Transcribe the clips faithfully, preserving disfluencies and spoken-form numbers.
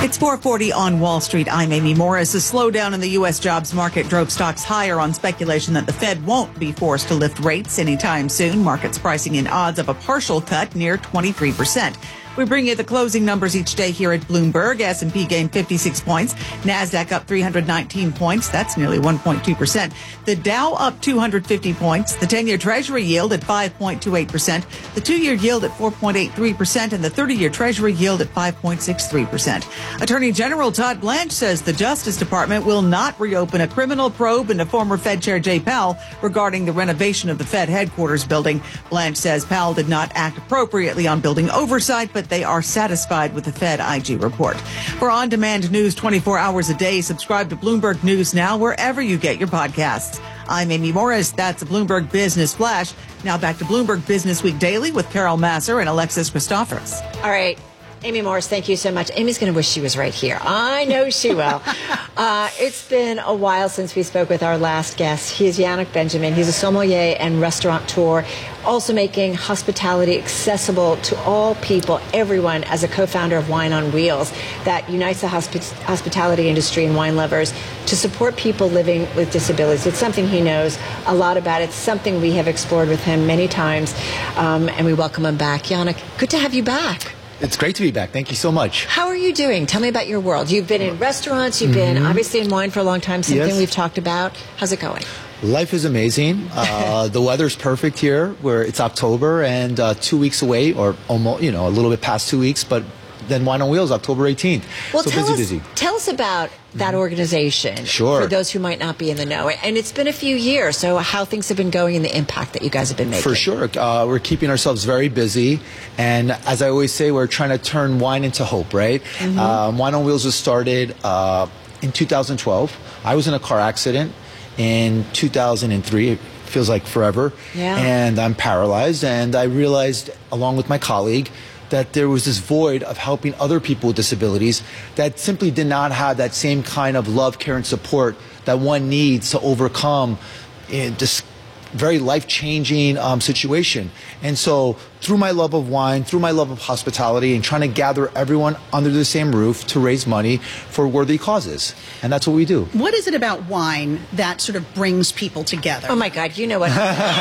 It's four forty on Wall Street. I'm Amy Morris. A slowdown in the U S jobs market drove stocks higher on speculation that the Fed won't be forced to lift rates anytime soon. Markets pricing in odds of a partial cut near twenty-three percent. We bring you the closing numbers each day here at Bloomberg. S and P gained fifty-six points. NASDAQ up three hundred nineteen points. That's nearly one point two percent. The Dow up two hundred fifty points. The ten-year Treasury yield at five point two eight percent. The two-year yield at four point eight three percent. And the thirty-year Treasury yield at five point six three percent. Attorney General Todd Blanche says the Justice Department will not reopen a criminal probe into former Fed Chair Jay Powell regarding the renovation of the Fed headquarters building. Blanche says Powell did not act appropriately on building oversight, but they are satisfied with the Fed I G report. For on-demand news twenty-four hours a day, subscribe to Bloomberg News Now wherever you get your podcasts. I'm Amy Morris. That's a Bloomberg Business Flash. Now back to Bloomberg Business Week Daily with Carol Masser and Alexis Christoforous. All right. Amy Morris, thank you so much. Amy's going to wish she was right here. I know she will. uh, it's been a while since we spoke with our last guest. He is Yannick Benjamin. He's a sommelier and restaurateur, also making hospitality accessible to all people, everyone, as a co-founder of Wine on Wheels that unites the hospi- hospitality industry and wine lovers to support people living with disabilities. It's something he knows a lot about. It's something we have explored with him many times, um, and we welcome him back. Yannick, good to have you back. It's great to be back. Thank you so much. How are you doing? Tell me about your world. You've been in restaurants. You've mm-hmm. been obviously in wine for a long time, something yes. we've talked about. How's it going? Life is amazing. Uh, the weather's perfect here, where it's October and uh, two weeks away, or almost, you know, a little bit past two weeks, but then Wine on Wheels, October eighteenth. Well, so tell busy, us, busy. Tell us about that organization. Sure. For those who might not be in the know. And it's been a few years, so how things have been going and the impact that you guys have been making. For sure. Uh, we're keeping ourselves very busy. And as I always say, we're trying to turn wine into hope, right? Mm-hmm. Um, Wine on Wheels was started uh, in two thousand twelve. I was in a car accident in two thousand three. It feels like forever. Yeah. And I'm paralyzed. And I realized, along with my colleague, that there was this void of helping other people with disabilities that simply did not have that same kind of love, care, and support that one needs to overcome in this very life-changing um, situation. And so through my love of wine, through my love of hospitality, and trying to gather everyone under the same roof to raise money for worthy causes. And that's what we do. What is it about wine that sort of brings people together? Oh, my God, you know what?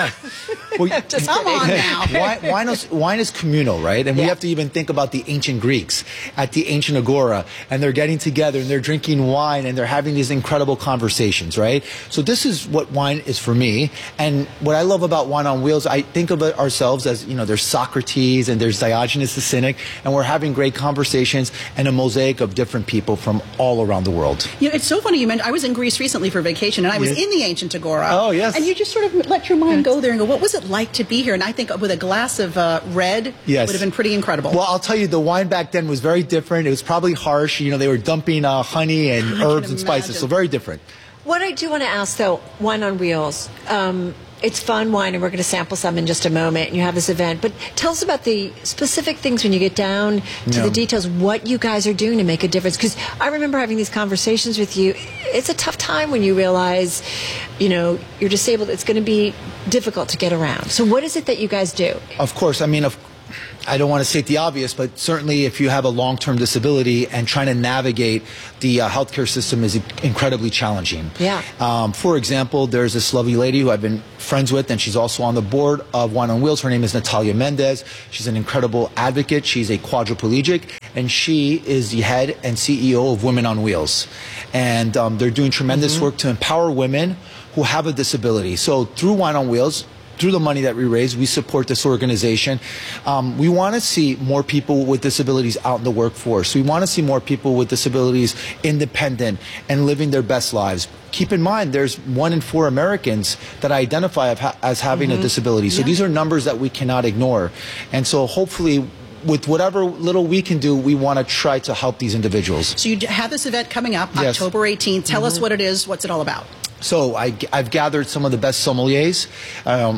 well, Just come on now. Wine, wine, is, wine is communal, right? And yeah. we have to even think about the ancient Greeks at the ancient agora, and they're getting together, and they're drinking wine, and they're having these incredible conversations, right? So this is what wine is for me. And what I love about Wine on Wheels, I think of it ourselves as, you know, there's Socrates and there's Diogenes the Cynic, and we're having great conversations and a mosaic of different people from all around the world. You know, it's so funny you mentioned, I was in Greece recently for vacation, and I was yes. in the ancient agora. Oh, yes. And you just sort of let your mind go there and go, what was it like to be here? And I think with a glass of uh, red yes. would have been pretty incredible. Well, I'll tell you, the wine back then was very different. It was probably harsh. You know, they were dumping uh, honey and herbs and spices, so very different. What I do want to ask, though, Wine on Wheels, um, it's fun wine, and we're going to sample some in just a moment, and you have this event. But tell us about the specific things when you get down to yeah. the details, what you guys are doing to make a difference. Because I remember having these conversations with you. It's a tough time when you realize, you know, you're disabled. It's going to be difficult to get around. So what is it that you guys do? Of course. I mean, of I don't want to state the obvious, but certainly if you have a long-term disability and trying to navigate the uh, healthcare system is incredibly challenging. Yeah. Um, for example, there's this lovely lady who I've been friends with, and she's also on the board of Wine on Wheels. Her name is Natalia Mendez. She's an incredible advocate. She's a quadriplegic, and she is the head and C E O of Women on Wheels. And um, they're doing tremendous mm-hmm. work to empower women who have a disability. So through Wine on Wheels, through the money that we raise, we support this organization. Um, we want to see more people with disabilities out in the workforce. We want to see more people with disabilities independent and living their best lives. Keep in mind, there's one in four Americans that identify as having mm-hmm. a disability. So yeah. these are numbers that we cannot ignore. And so hopefully, with whatever little we can do, we want to try to help these individuals. So you have this event coming up, yes. October eighteenth. Tell mm-hmm. us what it is. What's it all about? So I, I've gathered some of the best sommeliers. Um,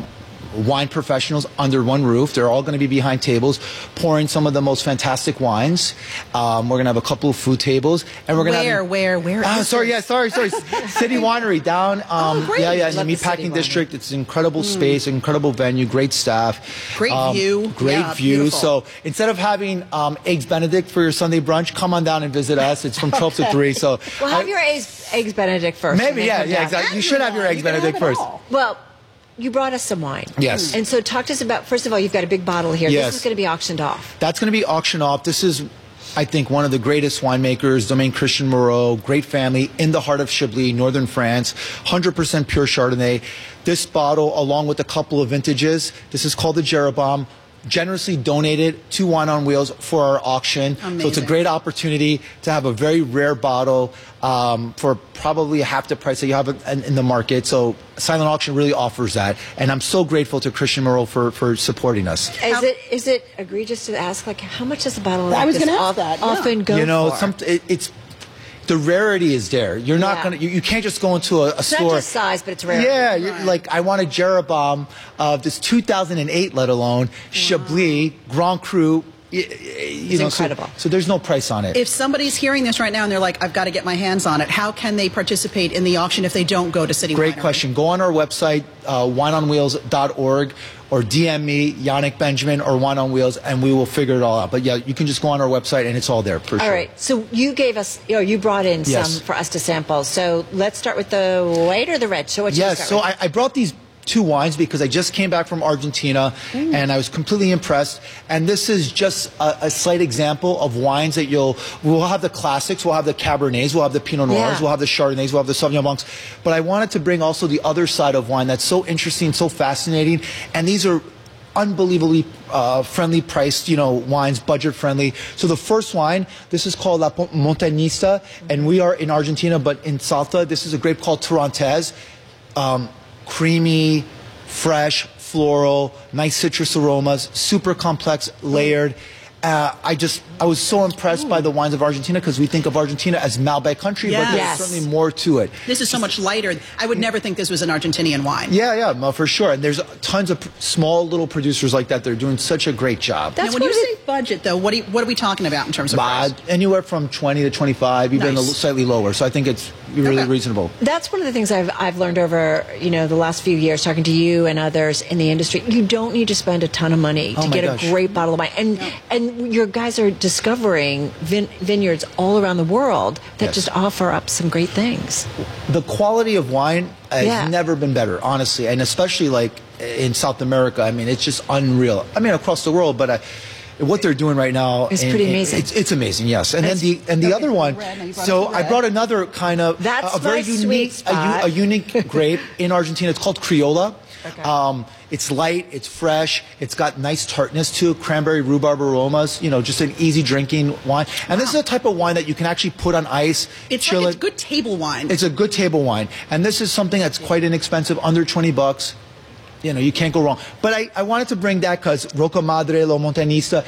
wine professionals under one roof. They're all going to be behind tables, pouring some of the most fantastic wines. Um, we're going to have a couple of food tables, and we're going to Where, have where, where? Ah, is sorry, this? yeah, sorry, sorry. City Winery down. Um, Oh, great. Yeah, yeah, in the Love the City Meatpacking Winery. District. It's an incredible space, incredible venue, great staff, Great um, view. great Yeah, view. beautiful. So instead of having um, eggs Benedict for your Sunday brunch, come on down and visit us. It's from twelve to three. So Well, have I- your eggs, eggs Benedict first. and maybe, then yeah, come yeah, down. exactly. You should have your You eggs can have Benedict it first. all. Well, you brought us some wine. Yes. And so talk to us about, first of all, you've got a big bottle here. Yes. This is going to be auctioned off. That's going to be auctioned off. This is, I think, one of the greatest winemakers, Domaine Christian Moreau, great family in the heart of Chablis, northern France, one hundred percent pure Chardonnay. This bottle, along with a couple of vintages, this is called the Jeroboam, generously donated to Wine on Wheels for our auction. So it's a Amazing. great opportunity to have a very rare bottle um, for probably half the price that you have in, in the market. So Silent Auction really offers that. And I'm so grateful to Christian Moreau for, for supporting us. Is How- it is it egregious to ask, like, how much does a bottle like I was this gonna ask off- that, yeah. often go You know, for? some it, it's the rarity is there. You're not Yeah. gonna. You, you can't just go into a, a It's not store. just size, but it's rare. Yeah, you're, like I want a Jeroboam of this two thousand eight, let alone Chablis Grand Cru. y- y- You know, so- incredible. So, there's no price on it. If somebody's hearing this right now and they're like, I've got to get my hands on it, how can they participate in the auction if they don't go to City Great Winery? question. Go on our website, uh, wine on wheels dot org, or D M me, Yannick Benjamin, or Wine on Wheels, and we will figure it all out. But yeah, you can just go on our website, and it's all there for All sure. right. So you gave us, you know, you brought in Yes. some for us to sample. So let's start with the white or the red. So what you Yes, start so with? I, I brought these two wines because I just came back from Argentina and I was completely impressed. And this is just a, a slight example of wines that you'll, we'll have the classics, we'll have the Cabernets, we'll have the Pinot Noirs, Yeah. we'll have the Chardonnays, we'll have the Sauvignon Blancs. But I wanted to bring also the other side of wine that's so interesting, so fascinating. And these are unbelievably uh, friendly priced, you know, wines, budget friendly. So the first wine, this is called La Montañista, and we are in Argentina, but in Salta, this is a grape called Torrontés. Um, creamy, fresh, floral, nice citrus aromas, super complex, layered. Uh, I just, I was so impressed by the wines of Argentina because we think of Argentina as Malbec country, but Yes. there's Yes. certainly more to it. This is so much lighter. I would never think this was an Argentinian wine. Yeah, yeah, no, for sure. And there's tons of p- small little producers like that. They're doing such a great job. That's now, when what you it- say budget, though, what, do you, what are we talking about in terms of Uh, price? anywhere from twenty to twenty-five, even Nice. a little slightly lower. So I think it's really Okay. reasonable. That's one of the things I've I've learned over, you know, the last few years talking to you and others in the industry. You don't need to spend a ton of money Oh to my get gosh. a great bottle of wine. And and your guys are discovering vin- vineyards all around the world that Yes. just offer up some great things. The quality of wine has Yeah. never been better, honestly, and especially like in South America. I mean, it's just unreal. I mean, across the world, but uh, what they're doing right now It's in- pretty in- amazing. It's, it's amazing, yes. And That's- then the and the okay, other one. red. Now you brought So us the I red. brought another kind of That's a, a very my sweet unique a, spot. u- a unique grape in Argentina. It's called Criolla. Um, it's light, it's fresh, it's got nice tartness to it, cranberry rhubarb aromas. You know, just an easy drinking wine. And this is a type of wine that you can actually put on ice, It's, chill like, it. it's good table wine. It's a good table wine. And this is something that's quite inexpensive, under twenty bucks. You know, you can't go wrong. But I, I wanted to bring that because Roca Madre, La Montañista,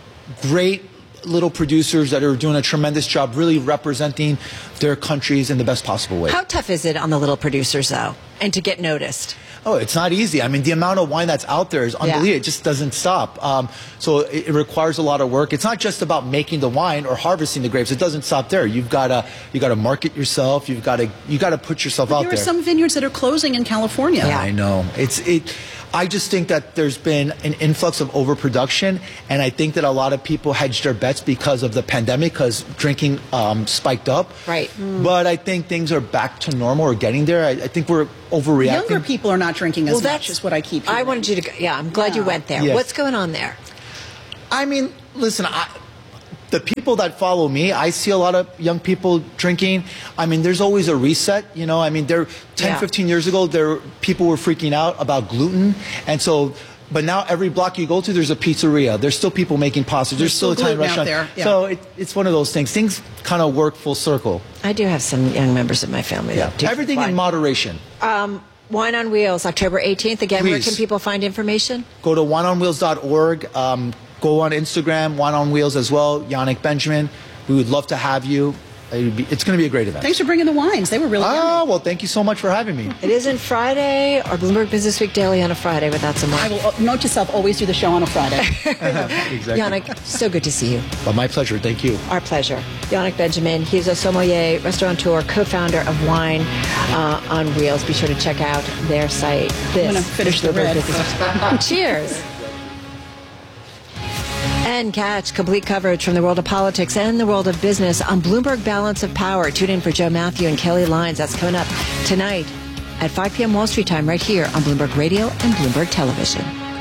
great little producers that are doing a tremendous job really representing their countries in the best possible way. How tough is it on the little producers though, and to get noticed? Oh, it's not easy. I mean, the amount of wine that's out there is unbelievable. Yeah. It just doesn't stop. Um, so it, it requires a lot of work. It's not just about making the wine or harvesting the grapes. It doesn't stop there. You've got to you got to market yourself. You've got to you got to put yourself out there are there. some vineyards that are closing in California. Yeah. I know. It's it. I just think that there's been an influx of overproduction, and I think that a lot of people hedged their bets because of the pandemic, because drinking um, spiked up. Right. But I think things are back to normal. We're getting there. I, I think we're overreacting. Younger people are not drinking as Well, much, that's is what I keep I hearing. wanted you to go. Yeah, I'm glad you Yeah. went there. Yes. What's going on there? I mean, listen, I, the people that follow me, I see a lot of young people drinking. I mean, there's always a reset, you know. I mean, there ten, Yeah. fifteen years ago, there people were freaking out about gluten, and so. But now every block you go to, there's a pizzeria. There's still people making pasta. There's, There's still still Italian gluten out restaurant. there, yeah. So it, it's one of those things. Things kind of work full circle. I do have some young members of my family. Yeah. that do Everything wine. in moderation. Wine on Wheels, October eighteenth. Again, where Please. can people find information? Go to wine on wheels dot org. Um, go on Instagram, Wine on Wheels as well. Yannick Benjamin. We would love to have you. It'd be, it's going to be a great event. Thanks for bringing the wines. They were really Oh, yummy. well, thank you so much for having me. It isn't Friday or Bloomberg Business Week Daily on a Friday without some I wine. will, note to self, always do the show on a Friday. Exactly. Yannick, so good to see you. But my pleasure. Thank you. Our pleasure. Yannick Benjamin, he's a sommelier, restaurateur, co-founder of Wine uh, on Wheels. Be sure to check out their site. This I'm going to finish the is red. Business- Cheers. And catch complete coverage from the world of politics and the world of business on Bloomberg Balance of Power. Tune in for Joe Matthew and Kelly Lyons. That's coming up tonight at five p.m. Wall Street time right here on Bloomberg Radio and Bloomberg Television.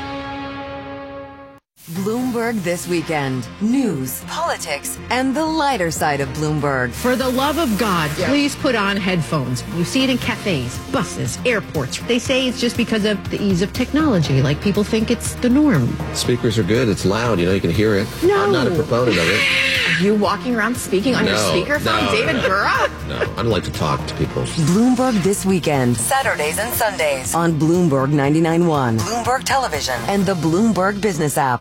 Bloomberg This Weekend. News, politics, and the lighter side of Bloomberg. For the love of God, please put on headphones. You see it in cafes, buses, airports. They say it's just because of the ease of technology, like people think it's the norm. Speakers are good. It's loud. You know, you can hear it. No. I'm not a proponent of it. You walking around speaking on No, your speakerphone, no, David no. Gura? No, I don't like to talk to people. Bloomberg This Weekend. Saturdays and Sundays on Bloomberg ninety-nine point one, Bloomberg Television, and the Bloomberg Business app.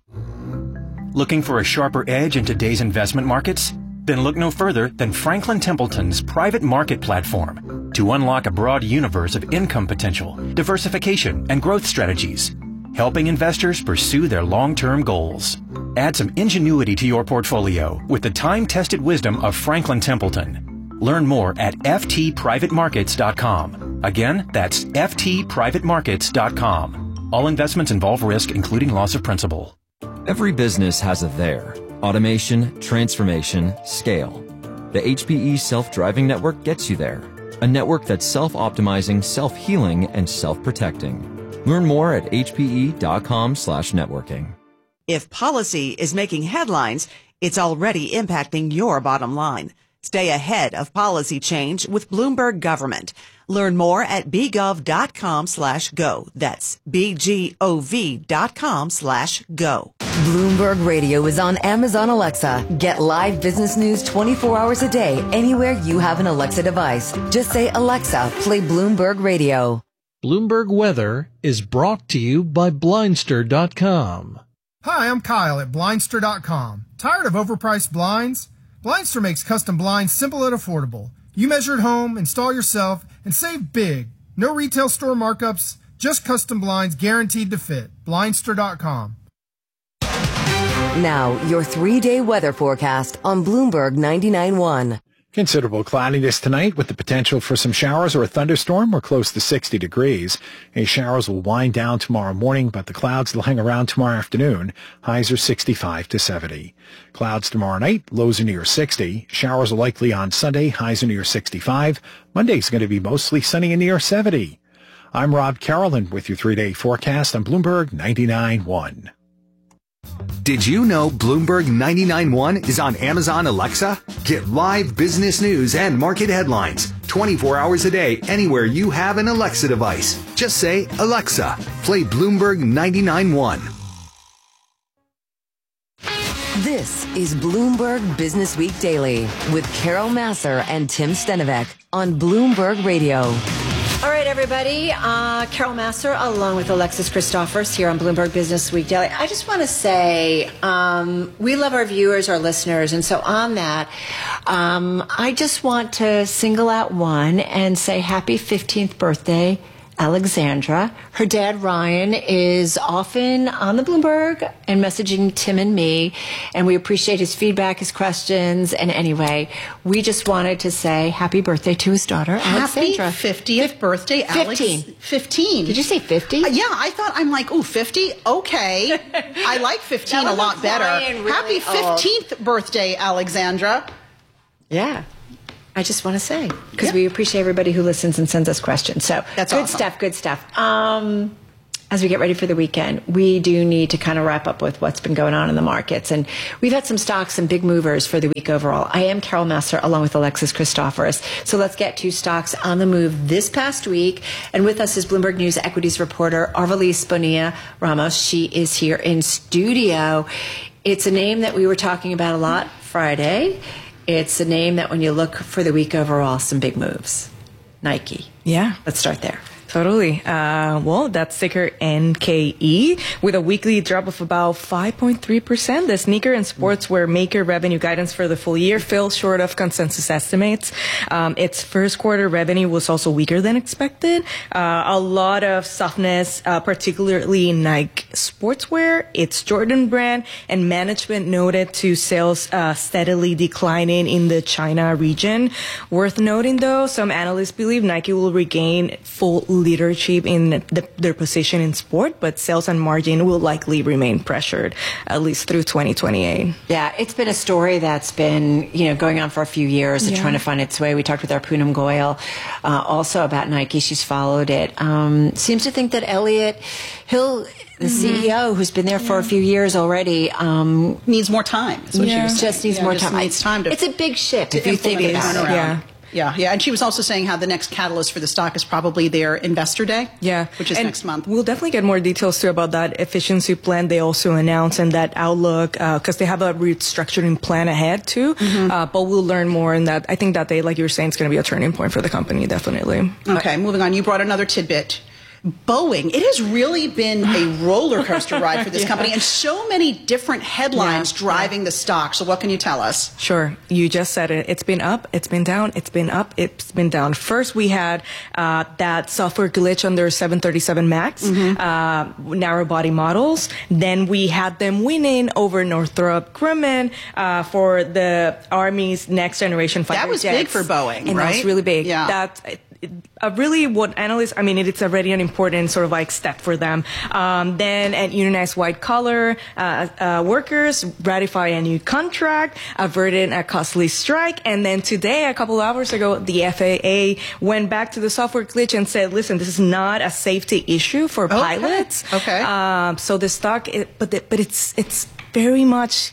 Looking for a sharper edge in today's investment markets? Then look no further than Franklin Templeton's private market platform to unlock a broad universe of income potential, diversification, and growth strategies, helping investors pursue their long-term goals. Add some ingenuity to your portfolio with the time-tested wisdom of Franklin Templeton. Learn more at f t private markets dot com. Again, that's f t private markets dot com. All investments involve risk, including loss of principal. Every business has a there. Automation, transformation, scale. The H P E Self-Driving Network gets you there. A network that's self-optimizing, self-healing, and self-protecting. Learn more at h p e dot com slash networking. If policy is making headlines, it's already impacting your bottom line. Stay ahead of policy change with Bloomberg Government. Learn more at b gov dot com slash go. That's b g o v dot com slash go. Bloomberg Radio is on Amazon Alexa. Get live business news twenty-four hours a day anywhere you have an Alexa device. Just say, Alexa, play Bloomberg Radio. Bloomberg Weather is brought to you by Blindster dot com. Hi, I'm Kyle at Blindster dot com. Tired of overpriced blinds? Blindster makes custom blinds simple and affordable. You measure at home, install yourself, and save big. No retail store markups, just custom blinds guaranteed to fit. Blindster dot com. Now, your three-day weather forecast on Bloomberg ninety-nine point one. Considerable cloudiness tonight with the potential for some showers or a thunderstorm. We're close to sixty degrees. Any showers will wind down tomorrow morning, but the clouds will hang around tomorrow afternoon. Highs are sixty-five to seventy. Clouds tomorrow night, lows are near sixty. Showers are likely on Sunday, highs are near sixty-five. Monday's going to be mostly sunny and near seventy. I'm Rob Carolyn with your three-day forecast on Bloomberg ninety-nine point one. Did you know Bloomberg ninety-nine point one is on Amazon Alexa? Get live business news and market headlines twenty-four hours a day anywhere you have an Alexa device. Just say, Alexa, play Bloomberg ninety-nine point one. This is Bloomberg Business Week Daily with Carol Massar and Tim Stenovec on Bloomberg Radio. All right, everybody. Uh, Carol Massar, along with Alexis Christophers here on Bloomberg Business Week Daily. I just want to say um, we love our viewers, our listeners, and so on that, um, I just want to single out one and say happy fifteenth birthday, Alexandra. Her dad, Ryan, is often on the Bloomberg and messaging Tim and me, and we appreciate his feedback, his questions, and anyway, we just wanted to say happy birthday to his daughter, Alexandra. Happy fiftieth birthday, Alex. fifteen. fifteen. Did you say fifty? Uh, yeah, I thought, I'm like, ooh, fifty? Okay. I like fifteen a lot better. Really Happy fifteenth old. Birthday, Alexandra. Yeah. I just want to say, because yeah. we appreciate everybody who listens and sends us questions. So that's good awesome. stuff, good stuff. Um, as we get ready for the weekend, we do need to kind of wrap up with what's been going on in the markets. And we've had some stocks, some big movers for the week overall. I am Carol Massar along with Alexis Christophers. So let's get to stocks on the move this past week. And with us is Bloomberg News equities reporter Arvalis Bonilla Ramos. She is here in studio. It's a name that we were talking about a lot Friday. It's a name that when you look for the week overall, some big moves. Nike. Yeah. Let's start there. Totally. Uh, well, that's ticker N K E with a weekly drop of about five point three percent. The sneaker and sportswear maker revenue guidance for the full year fell short of consensus estimates. Um, its first quarter revenue was also weaker than expected. Uh, a lot of softness, uh, particularly in Nike sportswear, its Jordan brand, and management noted to sales uh, steadily declining in the China region. Worth noting, though, some analysts believe Nike will regain full leadership in the, their position in sport, but sales and margin will likely remain pressured at least through twenty twenty-eight. Yeah, it's been a story that's been, you know, going on for a few years and Yeah. trying to find its way. We talked with our Poonam Goyal uh, also about Nike. She's followed it. Um, seems to think that Elliot Hill, the C E O, who's been there for a few years already, um, needs more time. Is what she was saying. just needs Yeah, more just time. needs time to- it's a big shift to if you think implement about this it. around. Yeah, yeah. And she was also saying how the next catalyst for the stock is probably their investor day. Yeah. Which is And next month. We'll definitely get more details too about that efficiency plan they also announced and that outlook, because uh, they have a restructuring plan ahead too. Mm-hmm. Uh, but we'll learn more in that. I think that day, like you were saying, is going to be a turning point for the company, definitely. Okay, moving on. You brought another tidbit. Boeing. It has really been a roller coaster ride for this Yeah. company, and so many different headlines Yeah. driving the stock. So what can you tell us? Sure. You just said it. It's been up, it's been down, it's been up, it's been down. First, we had uh, that software glitch on their seven thirty-seven MAX, Mm-hmm. uh, narrow body models. Then we had them winning over Northrop Grumman uh, for the Army's next generation fighter That was jets. big for Boeing, and that right? was really big. Yeah. That, uh, really what analysts, I mean, it, it's already an important sort of like step for them. Um, then at unionized white collar uh, uh, workers ratify a new contract, averted a costly strike, and then today, a couple hours ago, the F A A went back to the software glitch and said, "Listen, this is not a safety issue for Okay. pilots." Okay. Um, so the stock, it, but the, but it's it's very much.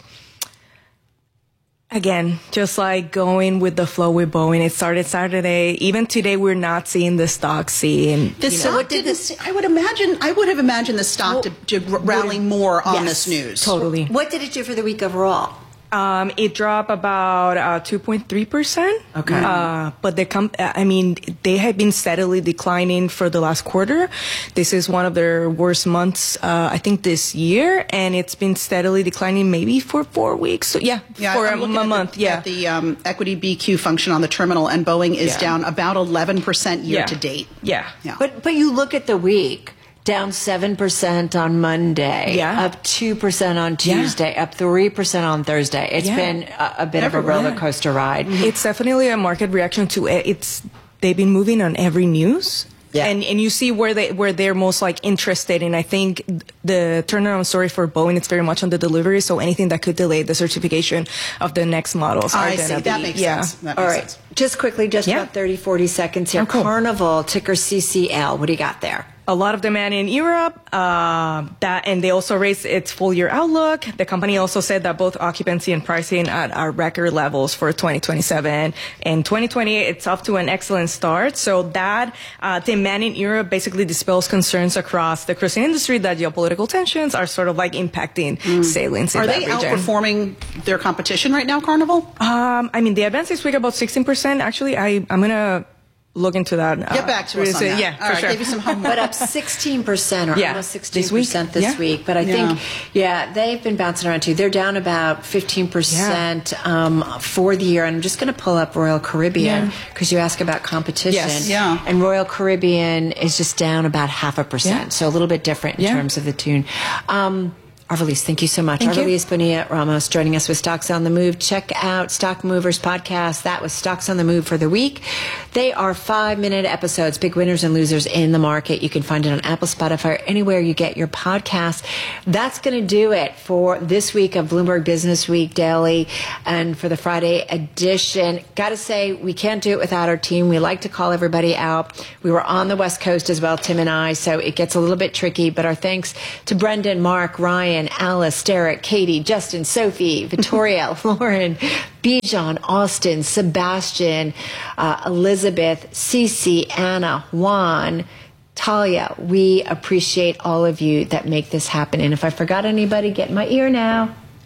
Again, just like going with the flow with Boeing, it started Saturday. Even today, we're not seeing the stock seeing. The stock didn't. I would imagine. I would have imagined the stock to, to rally more on this news. Totally. What did it do for the week overall? Um, it dropped about uh, two point three percent. Okay. Uh, but the comp- I mean, they have been steadily declining for the last quarter. This is one of their worst months, uh, I think, this year, and it's been steadily declining maybe for four weeks. So yeah, Yeah, for I'm a, looking a at month. The, yeah. at the um, equity B Q function on the terminal, and Boeing is Yeah. down about eleven percent year Yeah. to date. Yeah. Yeah. But but you look at the week. Down seven percent on Monday, Yeah. up two percent on Tuesday, up three percent on Thursday. It's Yeah. been a, a bit of a Everywhere. roller coaster ride. It's definitely a market reaction to it. It's they've been moving on every news. Yeah. And and you see where they where they're most like interested in. I think the turnaround story for Boeing, it's very much on the delivery. So anything that could delay the certification of the next models. I are see. gonna That be- makes yeah. sense. That All makes right. sense. Just quickly, just Yeah. about thirty, forty seconds here. Oh, cool. Carnival, ticker C C L. What do you got there? A lot of demand in Europe. Uh, that and they also raised its full year outlook. The company also said that both occupancy and pricing at are record levels for twenty twenty-seven and twenty twenty-eight. It's off to an excellent start. So that uh, demand in Europe basically dispels concerns across the cruising industry that geopolitical tensions are sort of like impacting sailings in Are that they region. outperforming their competition right now, Carnival? Um, I mean, the advance this week about sixteen percent. Actually, I I'm gonna look into that. Get back to us on that. Yeah, All for right, sure. gave you some homework. But up sixteen percent or Yeah. almost sixteen This week? percent this Yeah. week. But I Yeah. think, yeah, they've been bouncing around too. They're down about fifteen percent um, for the year. And I'm just going to pull up Royal Caribbean because you ask about competition. Yes. Yeah. And Royal Caribbean is just down about half a percent. Yeah. So a little bit different in Yeah. terms of the tune. Um, Arvelise, thank you so much. Thank you. Arvelise Bonilla Ramos joining us with Stocks on the Move. Check out Stock Movers podcast. That was Stocks on the Move for the week. They are five-minute episodes, big winners and losers in the market. You can find it on Apple, Spotify, or anywhere you get your podcasts. That's going to do it for this week of Bloomberg Business Week Daily and for the Friday edition. Got to say, we can't do it without our team. We like to call everybody out. We were on the West Coast as well, Tim and I, so it gets a little bit tricky, but our thanks to Brendan, Mark, Ryan, Alice, Derek, Katie, Justin, Sophie, Victoria, Lauren, Bijan, Austin, Sebastian, uh, Elizabeth, Cece, Anna, Juan, Talia. We appreciate all of you that make this happen. And if I forgot anybody, get in my ear now.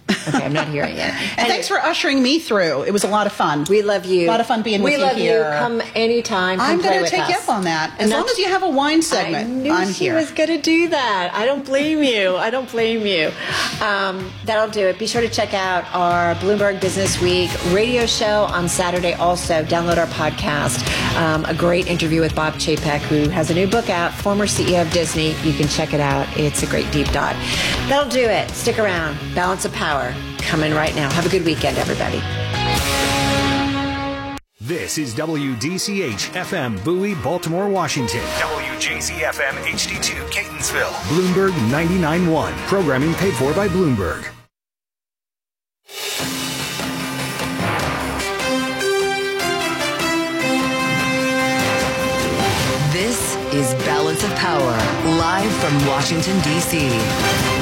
Okay, I'm not hearing it. And, and thanks for ushering me through. It was a lot of fun. We love you. A lot of fun being we with you here. We love you. Come anytime. Come I'm going to take you up on that. As long as you have a wine segment, I knew I'm she here. was going to do that. I don't blame you. I don't blame you. Um, that'll do it. Be sure to check out our Bloomberg Business Week radio show on Saturday. Also, download our podcast. Um, a great interview with Bob Chapek, who has a new book out, former C E O of Disney. You can check it out. It's a great deep dive. That'll do it. Stick around. Balance of Power coming right now. Have a good weekend, everybody. This is W D C H F M Bowie, Baltimore, Washington. W J Z F M H D two Catonsville. Bloomberg ninety-nine point one. Programming paid for by Bloomberg. This is Balance of Power, live from Washington, D C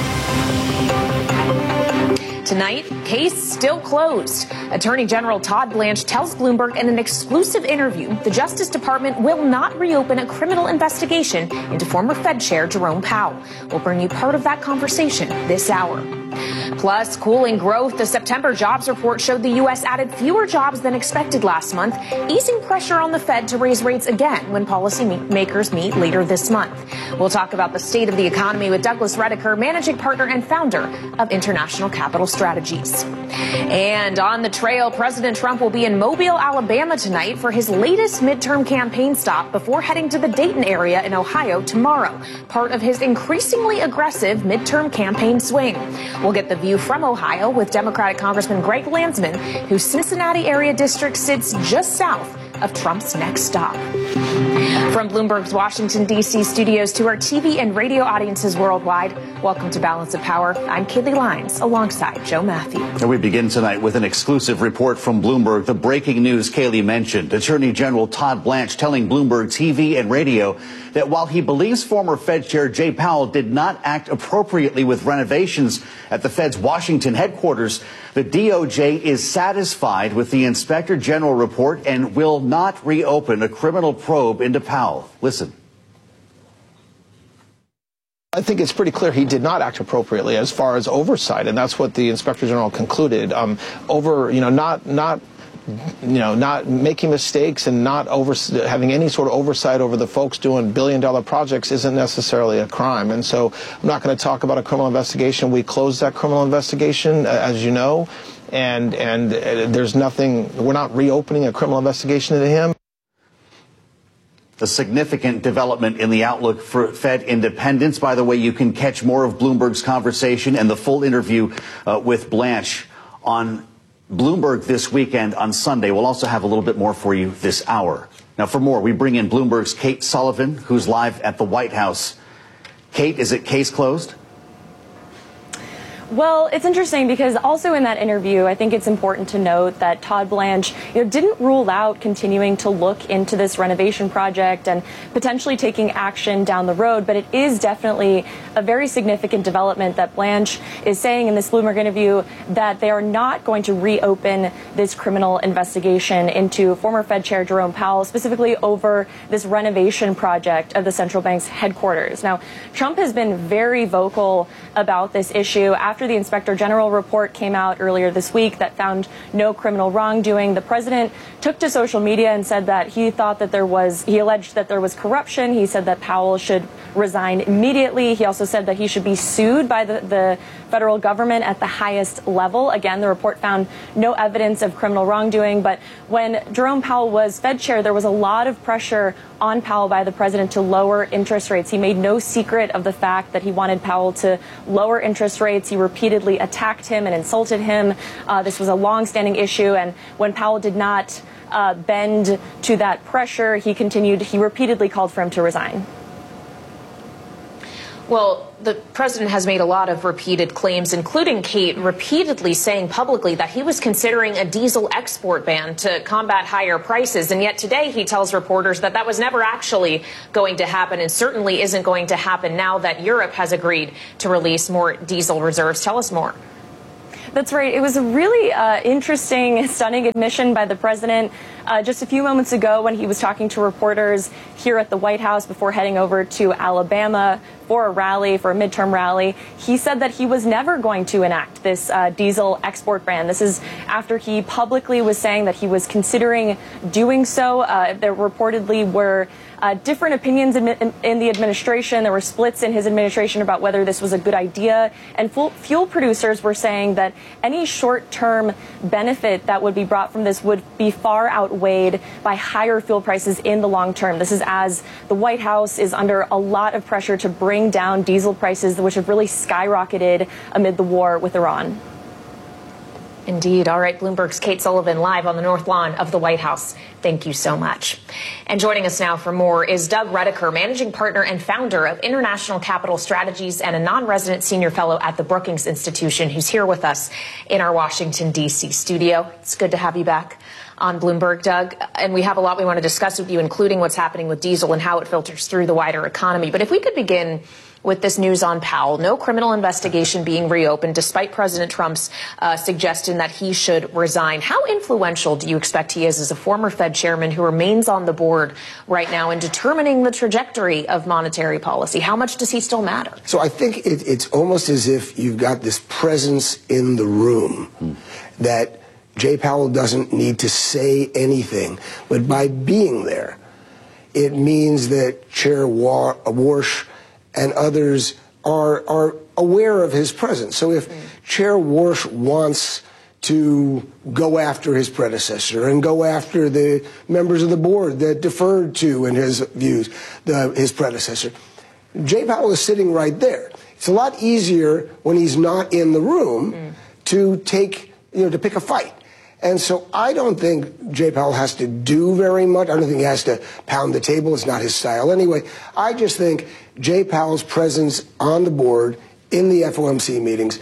Tonight, case still closed. Attorney General Todd Blanche tells Bloomberg in an exclusive interview the Justice Department will not reopen a criminal investigation into former Fed Chair Jerome Powell. We'll bring you part of that conversation this hour. Plus, cooling growth. The September jobs report showed the U S added fewer jobs than expected last month, easing pressure on the Fed to raise rates again when policymakers meet later this month. We'll talk about the state of the economy with Douglas Redeker, managing partner and founder of International Capital Strategies. And on the trail, President Trump will be in Mobile, Alabama tonight for his latest midterm campaign stop before heading to the Dayton area in Ohio tomorrow, part of his increasingly aggressive midterm campaign swing. We'll get the view from Ohio with Democratic Congressman Greg Landsman, whose Cincinnati area district sits just south of Trump's next stop. From Bloomberg's Washington, D C studios to our T V and radio audiences worldwide, welcome to Balance of Power. I'm Kaylee Lyons alongside Joe Matthew. And we begin tonight with an exclusive report from Bloomberg. The breaking news Kaylee mentioned. Attorney General Todd Blanche telling Bloomberg T V and radio that while he believes former Fed Chair Jay Powell did not act appropriately with renovations at the Fed's Washington headquarters, the D O J is satisfied with the Inspector General report and will not reopen a criminal probe into Powell. Listen. I think it's pretty clear he did not act appropriately as far as oversight, and that's what the Inspector General concluded. Um, over, you know, not not. you know, not making mistakes and not over, having any sort of oversight over the folks doing billion-dollar projects isn't necessarily a crime. And so I'm not going to talk about a criminal investigation. We closed that criminal investigation, as you know, and and there's nothing, we're not reopening a criminal investigation into him. A significant development in the outlook for Fed independence. By the way, you can catch more of Bloomberg's conversation and the full interview uh, with Blanche on Bloomberg this weekend on Sunday. We'll also have a little bit more for you this hour. Now, for more, we bring in Bloomberg's Kate Sullivan, who's live at the White House. Kate, is it case closed? Well, it's interesting because also in that interview, I think it's important to note that Todd Blanche, you know, didn't rule out continuing to look into this renovation project and potentially taking action down the road. But it is definitely a very significant development that Blanche is saying in this Bloomberg interview that they are not going to reopen this criminal investigation into former Fed Chair Jerome Powell, specifically over this renovation project of the central bank's headquarters. Now, Trump has been very vocal about this issue after the Inspector General report came out earlier this week that found no criminal wrongdoing. The president took to social media and said that he thought that there was, he alleged that there was corruption. He said that Powell should resign immediately. He also said that he should be sued by the, the federal government at the highest level. Again, the report found no evidence of criminal wrongdoing. But when Jerome Powell was Fed chair, there was a lot of pressure on Powell by the president to lower interest rates. He made no secret of the fact that he wanted Powell to lower interest rates. He repeatedly attacked him and insulted him. Uh, this was a long-standing issue. And when Powell did not uh, bend to that pressure, he continued, he repeatedly called for him to resign. Well, the president has made a lot of repeated claims, including Kate repeatedly saying publicly that he was considering a diesel export ban to combat higher prices. And yet today he tells reporters that that was never actually going to happen and certainly isn't going to happen now that Europe has agreed to release more diesel reserves. Tell us more. That's right. It was a really uh, interesting, stunning admission by the president uh, just a few moments ago when he was talking to reporters here at the White House before heading over to Alabama for a rally, for a midterm rally. He said that he was never going to enact this uh, diesel export ban. This is after he publicly was saying that he was considering doing so. Uh, there reportedly were uh, different opinions in, in, in the administration. There were splits in his administration about whether this was a good idea. And fuel, fuel producers were saying that any short-term benefit that would be brought from this would be far outweighed by higher fuel prices in the long term. This is as the White House is under a lot of pressure to bring down diesel prices, which have really skyrocketed amid the war with Iran. Indeed. All right, Bloomberg's Kate Sullivan live on the North Lawn of the White House. Thank you so much. And joining us now for more is Doug Redeker, managing partner and founder of International Capital Strategies and a non-resident senior fellow at the Brookings Institution, who's here with us in our Washington, D C studio. It's good to have you back on Bloomberg, Doug. And we have a lot we want to discuss with you, including what's happening with diesel and how it filters through the wider economy. But if we could begin with this news on Powell, no criminal investigation being reopened, despite President Trump's uh, suggestion that he should resign. How influential do you expect he is as a former Fed chairman who remains on the board right now in determining the trajectory of monetary policy? How much does he still matter? So I think it, it's almost as if you've got this presence in the room hmm. that Jay Powell doesn't need to say anything, but by being there, it means that Chair War- Warsh and others are are aware of his presence. So if mm. Chair Warsh wants to go after his predecessor and go after the members of the board that deferred to, in his views, the, his predecessor, Jay Powell is sitting right there. It's a lot easier when he's not in the room mm. to take, you know, to pick a fight. And so I don't think Jay Powell has to do very much. I don't think he has to pound the table. It's not his style anyway. I just think Jay Powell's presence on the board in the F O M C meetings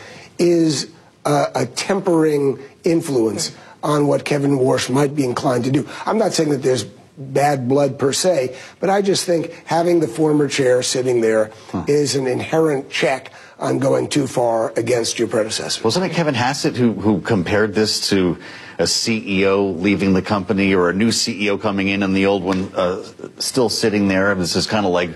is a, a tempering influence on what Kevin Warsh might be inclined to do. I'm not saying that there's bad blood per se, but I just think having the former chair sitting there huh. is an inherent check on going too far against your predecessor. Wasn't it Kevin Hassett who, who compared this to a C E O leaving the company or a new C E O coming in and the old one uh, still sitting there? This is kind of like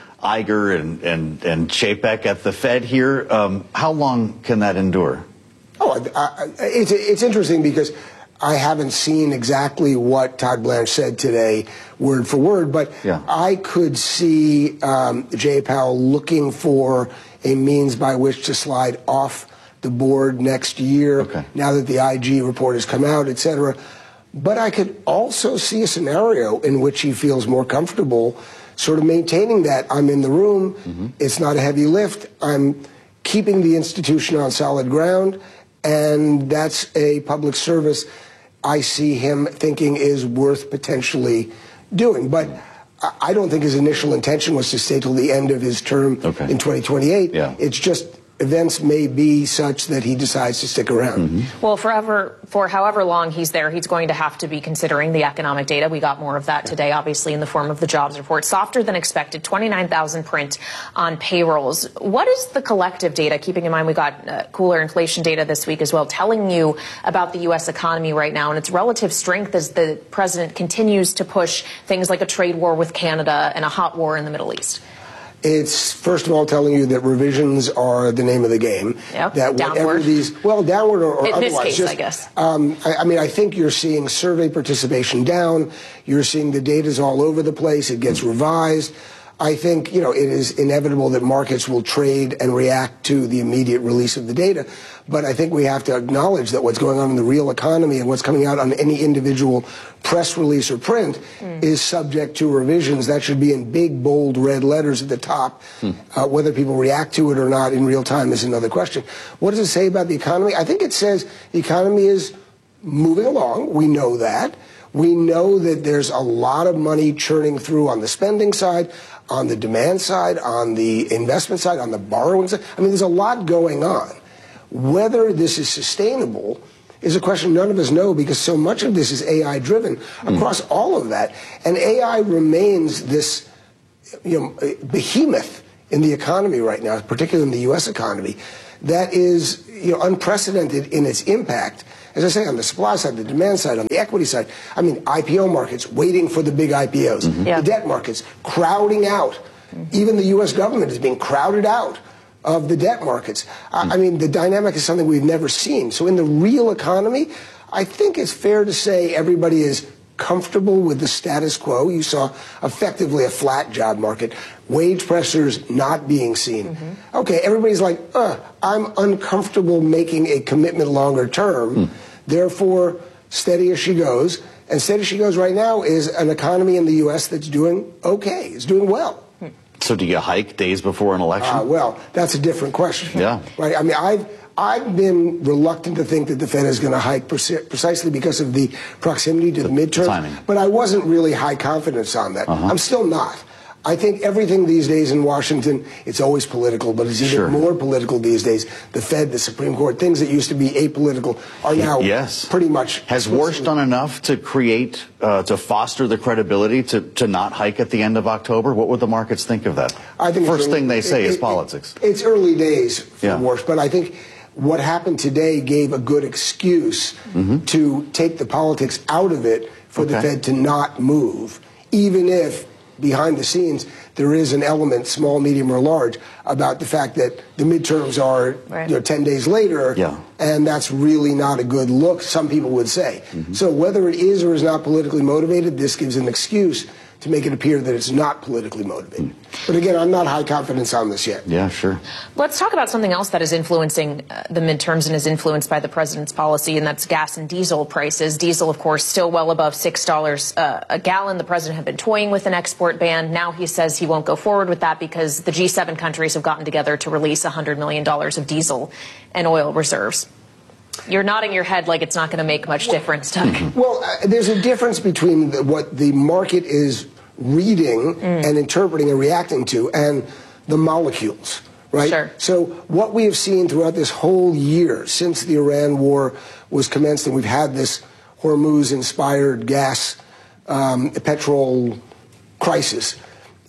Iger and, and, and Chapek at the Fed here. Um, how long can that endure? Oh, I, I, it's, it's interesting because I haven't seen exactly what Todd Blanche said today, word for word, but yeah. I could see um, Jay Powell looking for a means by which to slide off the board next year, okay. now that the I G report has come out, et cetera. But I could also see a scenario in which he feels more comfortable sort of maintaining that. I'm in the room. Mm-hmm. It's not a heavy lift. I'm keeping the institution on solid ground, and that's a public service I see him thinking is worth potentially doing. But I don't think his initial intention was to stay till the end of his term okay. in twenty twenty-eight. Yeah. It's just events may be such that he decides to stick around. Mm-hmm. Well, forever, for however long he's there, he's going to have to be considering the economic data. We got more of that today, obviously, in the form of the jobs report. Softer than expected, twenty-nine thousand print on payrolls. What is the collective data, keeping in mind we got uh, cooler inflation data this week as well, telling you about the U S economy right now and its relative strength as the president continues to push things like a trade war with Canada and a hot war in the Middle East? It's, first of all, telling you that revisions are the name of the game. Yep. That whatever downward. these, well, downward or, or in otherwise. this case, just, I guess. Um, I, I mean, I think you're seeing survey participation down. You're seeing the data's all over the place. It gets revised. I think, you know, it is inevitable that markets will trade and react to the immediate release of the data. But I think we have to acknowledge that what's going on in the real economy and what's coming out on any individual press release or print mm. is subject to revisions. That should be in big, bold, red letters at the top. Mm. Uh, whether people react to it or not in real time is another question. What does it say about the economy? I think it says the economy is moving along. We know that. We know that there's a lot of money churning through on the spending side, on the demand side, on the investment side, on the borrowing side. I mean, there's a lot going on. Whether this is sustainable is a question none of us know because so much of this is A I driven across mm. all of that. And A I remains this, you know, behemoth in the economy right now, particularly in the U S economy, that is, you know, unprecedented in its impact. As I say, on the supply side, the demand side, on the equity side, I mean, I P O markets waiting for the big I P Os, mm-hmm. yeah. the debt markets crowding out Even the U S government is being crowded out of the debt markets. I, I mean, the dynamic is something we've never seen. So in the real economy, I think it's fair to say everybody is comfortable with the status quo. You saw effectively a flat job market, wage pressures not being seen. Mm-hmm. Okay, everybody's like, uh, I'm uncomfortable making a commitment longer term. Mm. Therefore, steady as she goes. And steady as she goes right now is an economy in the U S that's doing okay, is doing well. So do you hike days before an election? Uh, well, that's a different question. Yeah. Right. I mean, I've I've been reluctant to think that the Fed is going to hike preci- precisely because of the proximity to the, the midterm. Timing. But I wasn't really high confidence on that. Uh-huh. I'm still not. I think everything these days in Washington, it's always political, but it's even sure. more political these days. The Fed, the Supreme Court, things that used to be apolitical are now yes. pretty much... Has Warsh done enough to create, uh, to foster the credibility to, to not hike at the end of October? What would the markets think of that? I think First early, thing they say it, is it, politics. It, it's early days for yeah. Warsh, but I think what happened today gave a good excuse mm-hmm. to take the politics out of it for okay. the Fed to not move, even if behind the scenes there is an element, small, medium, or large, about the fact that the midterms are right. you know, ten days later, yeah. and that's really not a good look, some people would say. Mm-hmm. So whether it is or is not politically motivated, this gives an excuse to make it appear that it's not politically motivated. Mm. But again, I'm not high confidence on this yet. Yeah, sure. Let's talk about something else that is influencing uh, the midterms and is influenced by the president's policy, and that's gas and diesel prices. Diesel, of course, still well above six dollars uh, a gallon. The president had been toying with an export ban. Now he says he won't go forward with that because the G seven countries have gotten together to release one hundred million dollars of diesel and oil reserves. You're nodding your head like it's not going to make much difference, Doug. Well, uh, there's a difference between the, what the market is reading mm. and interpreting and reacting to and the molecules, right? Sure. So what we have seen throughout this whole year since the Iran war was commenced and we've had this Hormuz-inspired gas, um, petrol crisis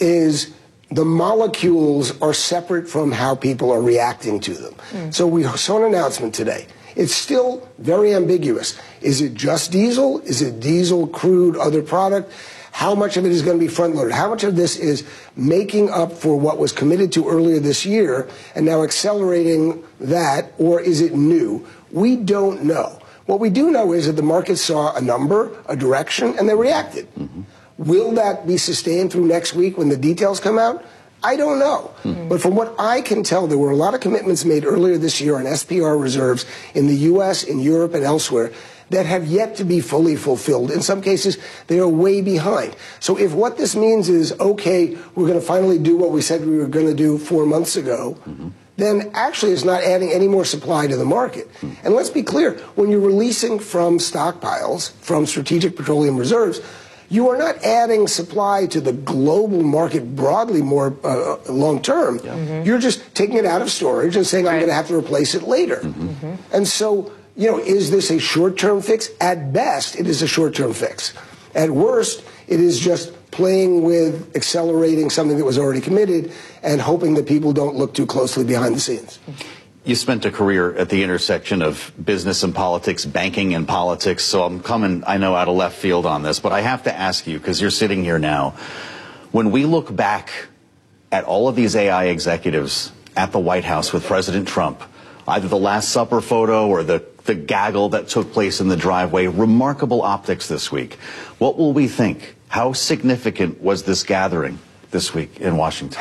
is the molecules are separate from how people are reacting to them. Mm. So we saw an announcement today. It's still very ambiguous. Is it just diesel? Is it diesel, crude, other product? How much of it is going to be front-loaded? How much of this is making up for what was committed to earlier this year and now accelerating that, or is it new? We don't know. What we do know is that the market saw a number, a direction, and they reacted. Mm-hmm. Will that be sustained through next week when the details come out? I don't know. Mm-hmm. But from what I can tell, there were a lot of commitments made earlier this year on S P R reserves in the U S, in Europe, and elsewhere that have yet to be fully fulfilled. In some cases, they are way behind. So if what this means is, okay, we're going to finally do what we said we were going to do four months ago, mm-hmm. then actually it's not adding any more supply to the market. Mm-hmm. And let's be clear, when you're releasing from stockpiles, from strategic petroleum reserves, you are not adding supply to the global market broadly more uh, long term. Yeah. Mm-hmm. You're just taking it out of storage and saying, right. I'm going to have to replace it later. Mm-hmm. Mm-hmm. And so, you know, is this a short-term fix? At best, it is a short-term fix. At worst, it is just playing with accelerating something that was already committed and hoping that people don't look too closely behind the scenes. You spent a career at the intersection of business and politics, banking and politics, so I'm coming, I know, out of left field on this, but I have to ask you, because you're sitting here now, when we look back at all of these A I executives at the White House with President Trump, either the Last Supper photo or the, the gaggle that took place in the driveway, remarkable optics this week. What will we think? How significant was this gathering this week in Washington?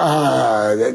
Uh,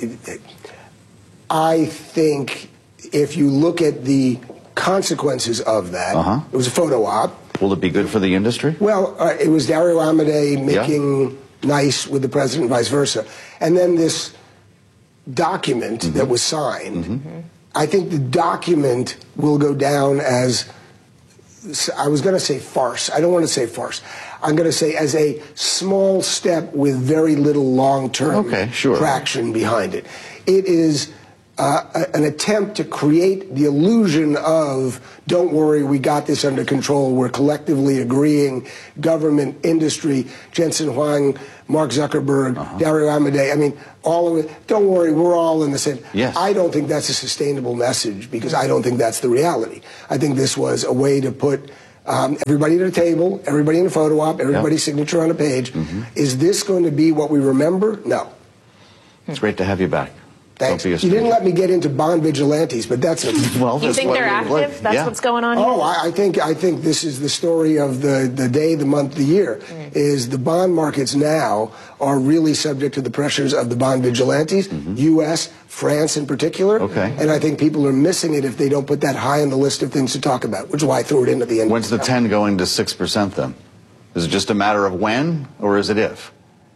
I think if you look at the consequences of that, uh-huh. it was a photo op. Will it be good for the industry? Well, uh, it was Dario Amodei making yeah. nice with the president and vice versa. And then this document mm-hmm. that was signed, mm-hmm. I think the document will go down as, I was going to say farce. I don't want to say farce. I'm going to say as a small step with very little long-term okay, sure. traction behind it. It is uh, an attempt to create the illusion of, don't worry, we got this under control. We're collectively agreeing, government, industry, Jensen Huang, Mark Zuckerberg, uh-huh. Dario Amodei. I mean, all of it. Don't worry, we're all in the same. Yes. I don't think that's a sustainable message because I don't think that's the reality. I think this was a way to put Um, everybody at a table, everybody in a photo op, everybody's yep. signature on a page. Mm-hmm. Is this going to be what we remember? No. It's great to have you back. Thanks. You didn't let me get into bond vigilantes, but that's a... well, you think they're active? Like, that's yeah. what's going on here? Oh, I, I think I think this is the story of the, the day, the month, the year, mm. is the bond markets now are really subject to the pressures of the bond vigilantes, mm-hmm. U S, France in particular. Okay. And I think people are missing it if they don't put that high on the list of things to talk about, which is why I threw it in at the end. When's the ten going to six percent then? Is it just a matter of when, or is it if?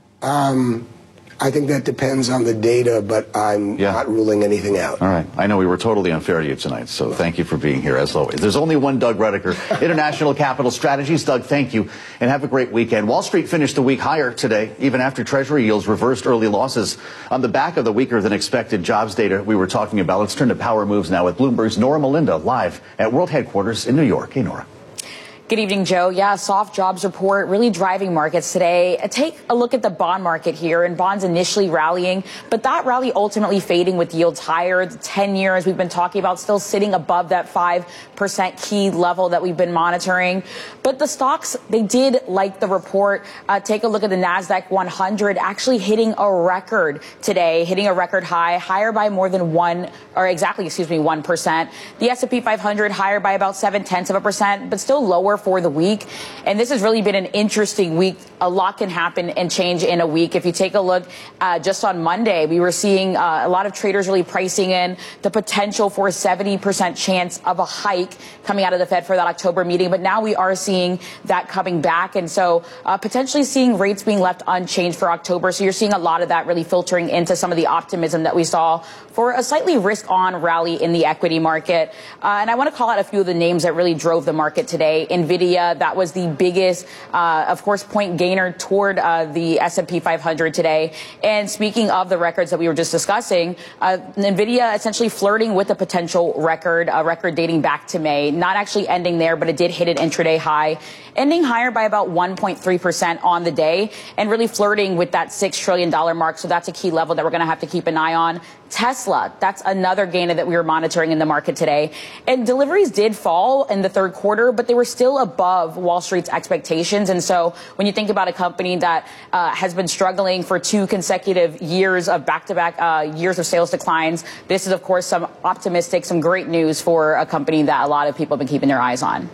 Um... I think that depends on the data, but I'm yeah. not ruling anything out. All right. I know we were totally unfair to you tonight, so thank you for being here, as always. There's only one Doug Redeker, International Capital Strategies. Doug, thank you, and have a great weekend. Wall Street finished the week higher today, even after Treasury yields reversed early losses on the back of the weaker-than-expected jobs data we were talking about. Let's turn to Power Moves now with Bloomberg's Nora Melinda, live at World Headquarters in New York. Hey, Nora. Good evening, Joe. Yeah, soft jobs report really driving markets today. Take a look at the bond market here, and bonds initially rallying, but that rally ultimately fading with yields higher. The ten years we've been talking about still sitting above that five percent key level that we've been monitoring. But the stocks, they did like the report. Uh, take a look at the NASDAQ one hundred actually hitting a record today, hitting a record high, higher by more than one, or exactly, excuse me, one percent. The S and P five hundred higher by about seven tenths of a percent, but still lower for the week. And this has really been an interesting week. A lot can happen and change in a week. If you take a look uh, just on Monday, we were seeing uh, a lot of traders really pricing in the potential for a seventy percent chance of a hike coming out of the Fed for that October meeting. But now we are seeing that coming back. And so uh, potentially seeing rates being left unchanged for October. So you're seeing a lot of that really filtering into some of the optimism that we saw for a slightly risk on rally in the equity market. Uh, and I want to call out a few of the names that really drove the market today. NVIDIA, that was the biggest, uh, of course, point gainer toward uh, the S and P five hundred today. And speaking of the records that we were just discussing, uh, NVIDIA essentially flirting with a potential record, a record dating back to May, not actually ending there, but it did hit an intraday high, ending higher by about one point three percent on the day, and really flirting with that six trillion dollars mark. So that's a key level that we're going to have to keep an eye on. Tesla, that's another gainer that we were monitoring in the market today. And deliveries did fall in the third quarter, but they were still above Wall Street's expectations. And so when you think about a company that uh, has been struggling for two consecutive years of back-to-back uh, years of sales declines, this is, of course, some optimistic, some great news for a company that a lot of people have been keeping their eyes on.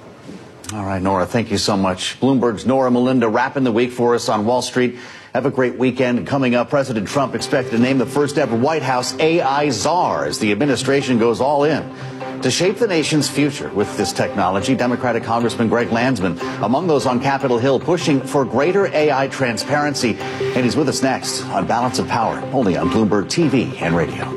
All right, Nora, thank you so much. Bloomberg's Nora Melinda wrapping the week for us on Wall Street. Have a great weekend. Coming up, President Trump expected to name the first ever White House A I czar as the administration goes all in to shape the nation's future with this technology. Democratic Congressman Greg Landsman among those on Capitol Hill pushing for greater A I transparency. And he's with us next on Balance of Power, only on Bloomberg T V and radio.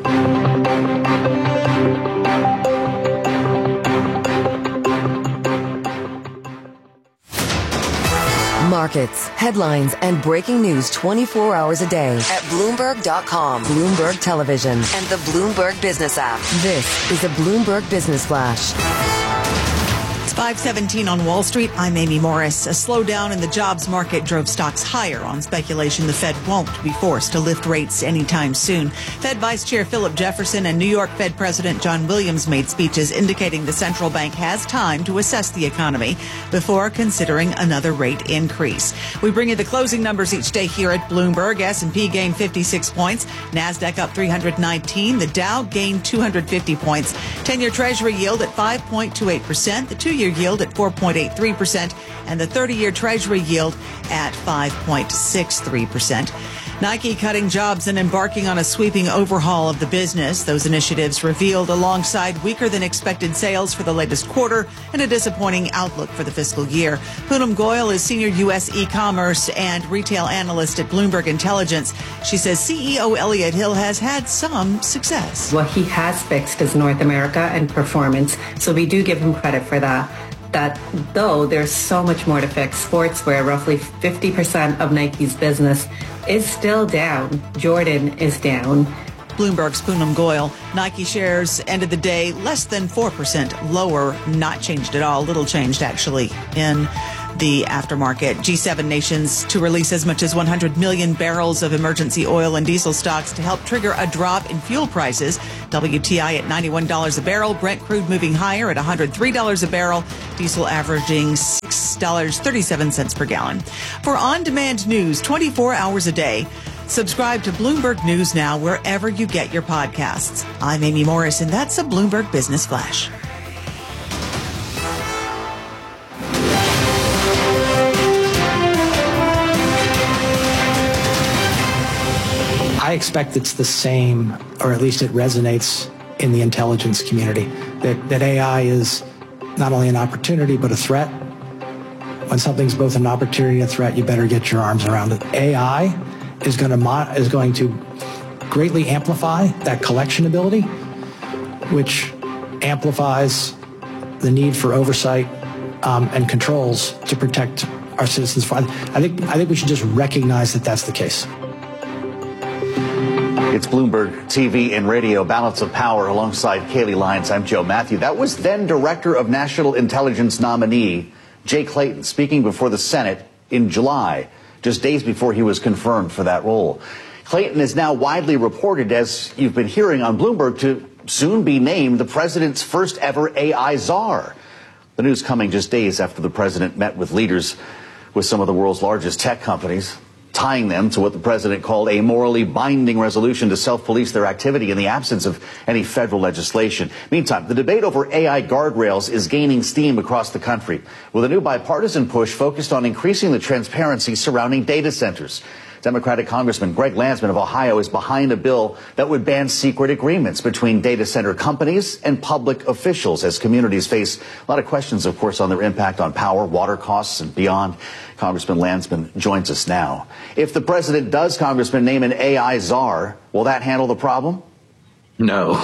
Markets, headlines, and breaking news twenty-four hours a day at Bloomberg dot com, Bloomberg Television, and the Bloomberg Business app. This is a Bloomberg Business Flash. It's five seventeen on Wall Street. I'm Amy Morris. A slowdown in the jobs market drove stocks higher on speculation the Fed won't be forced to lift rates anytime soon. Fed Vice Chair Philip Jefferson and New York Fed President John Williams made speeches indicating the central bank has time to assess the economy before considering another rate increase. We bring you the closing numbers each day here at Bloomberg. S and P gained fifty-six points. NASDAQ up three hundred nineteen. The Dow gained two hundred fifty points. ten-year Treasury yield at five point two eight percent. The two-year yield at four point eight three percent, and the thirty-year Treasury yield at five point six three percent. Nike cutting jobs and embarking on a sweeping overhaul of the business. Those initiatives revealed alongside weaker than expected sales for the latest quarter and a disappointing outlook for the fiscal year. Poonam Goyal is senior U S e-commerce and retail analyst at Bloomberg Intelligence. She says C E O Elliott Hill has had some success. What he has fixed is North America and performance, so we do give him credit for that. That though there's so much more to fix. Sportswear, roughly fifty percent of Nike's business, is still down. Jordan is down. Bloomberg's Poonam Goyal. Nike shares ended the day less than four percent lower, not changed at all, little changed actually in the aftermarket. G seven nations to release as much as one hundred million barrels of emergency oil and diesel stocks to help trigger a drop in fuel prices. W T I at ninety-one dollars a barrel. Brent crude moving higher at one hundred three dollars a barrel. Diesel averaging six dollars and thirty-seven cents per gallon. For on-demand news twenty-four hours a day, subscribe to Bloomberg News Now wherever you get your podcasts. I'm Amy Morris, and that's a Bloomberg Business Flash. I expect it's the same, or at least it resonates in the intelligence community, that, that A I is not only an opportunity but a threat. When something's both an opportunity and a threat, you better get your arms around it. A I is going to mo- is going to greatly amplify that collection ability, which amplifies the need for oversight um, and controls to protect our citizens. I think I think we should just recognize that that's the case. It's Bloomberg T V and radio, Balance of Power, alongside Kaylee Lyons. I'm Joe Matthew. That was then Director of National Intelligence nominee Jay Clayton speaking before the Senate in July, just days before he was confirmed for that role. Clayton is now widely reported, as you've been hearing on Bloomberg, to soon be named the president's first ever A I czar. The news coming just days after the president met with leaders with some of the world's largest tech companies, tying them to what the president called a morally binding resolution to self-police their activity in the absence of any federal legislation. Meantime, the debate over A I guardrails is gaining steam across the country, with a new bipartisan push focused on increasing the transparency surrounding data centers. Democratic Congressman Greg Landsman of Ohio is behind a bill that would ban secret agreements between data center companies and public officials as communities face a lot of questions, of course, on their impact on power, water costs, and beyond. Congressman Landsman joins us now. If the president does, Congressman, name an A I czar, will that handle the problem? No.